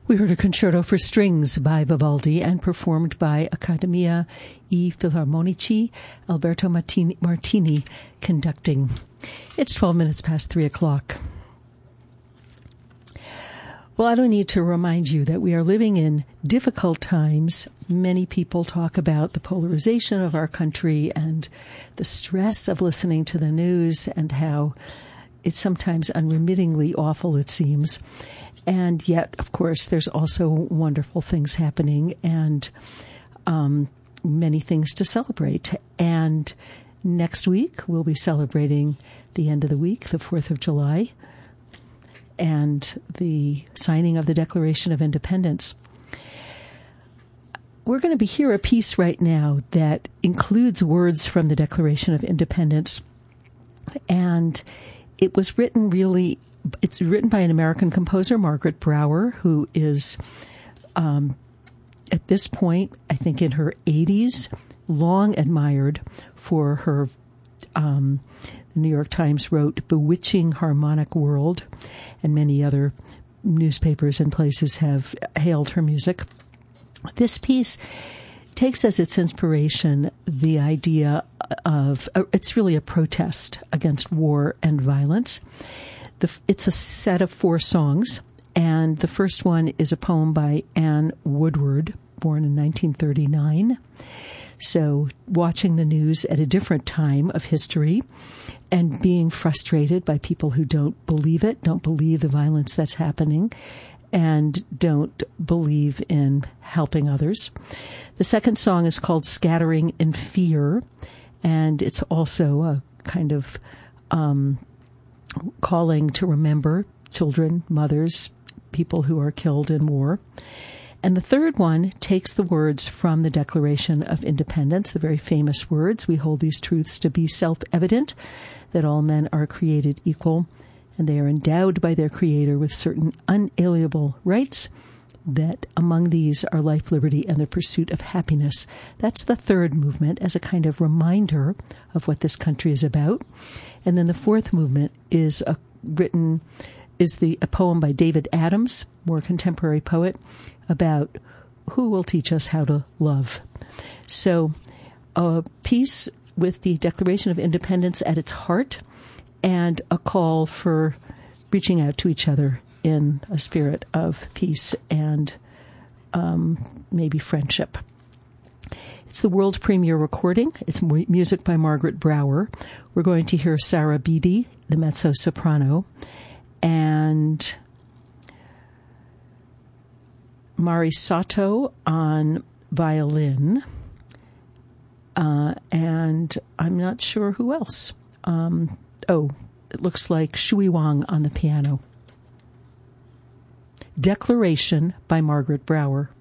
We heard a concerto for strings by Vivaldi and performed by Accademia I Filarmonici, Alberto Martini conducting. It's 12 minutes past 3 o'clock. Well, I don't need to remind you that we are living in difficult times. Many people talk about the polarization of our country and the stress of listening to the news and how it's sometimes unremittingly awful, it seems. And yet, of course, there's also wonderful things happening and many things to celebrate. And next week, we'll be celebrating the end of the week, the 4th of July, and the signing of the Declaration of Independence. We're going to hear a piece right now that includes words from the Declaration of Independence. And it was written it's written by an American composer, Margaret Brower, who is, at this point, I think in her 80s, long admired for her, the New York Times wrote, bewitching harmonic world, and many other newspapers and places have hailed her music. This piece takes as its inspiration the idea of, it's really a protest against war and violence. It's a set of 4 songs, and the first one is a poem by Anne Woodward, born in 1939. So watching the news at a different time of history and being frustrated by people who don't believe it, don't believe the violence that's happening, and don't believe in helping others. The second song is called Scattering in Fear, and it's also a kind of calling to remember children, mothers, people who are killed in war. And the third one takes the words from the Declaration of Independence, the very famous words, "We hold these truths to be self-evident, that all men are created equal, and they are endowed by their Creator with certain unalienable rights, that among these are life, liberty, and the pursuit of happiness." That's the third movement as a kind of reminder of what this country is about. And then the fourth movement is a poem by David Adams, more contemporary poet, about who will teach us how to love. So a piece with the Declaration of Independence at its heart and a call for reaching out to each other in a spirit of peace and maybe friendship. It's the world premiere recording. It's music by Margaret Brower. We're going to hear Sarah Beatty, the mezzo-soprano, and Mari Sato on violin, and I'm not sure who else. It looks like Shui Wang on the piano. Declaration by Margaret Brower.